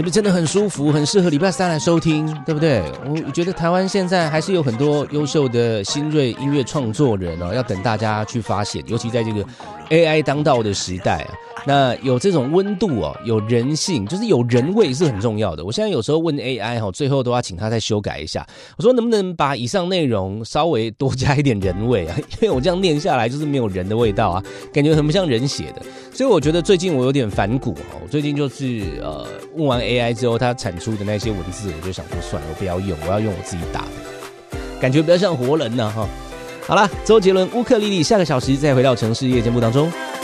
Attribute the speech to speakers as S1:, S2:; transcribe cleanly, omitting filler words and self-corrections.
S1: 是不是真的很舒服，很适合礼拜三来收听，对不对？我觉得台湾现在还是有很多优秀的新锐音乐创作人哦，要等大家去发现，尤其在这个 AI 当道的时代啊。那有这种温度哦，有人性，就是有人味是很重要的。我现在有时候问 AI 最后都要请他再修改一下。我说能不能把以上内容稍微多加一点人味啊？因为我这样念下来就是没有人的味道啊，感觉很不像人写的。所以我觉得最近我有点反骨哦。我最近就是问完 AI 之后，它产出的那些文字，我就想说算了，我不要用，我要用我自己打的，感觉比较像活人呢哈。好啦，周杰伦乌克丽丽，下个小时再回到城市夜节目当中。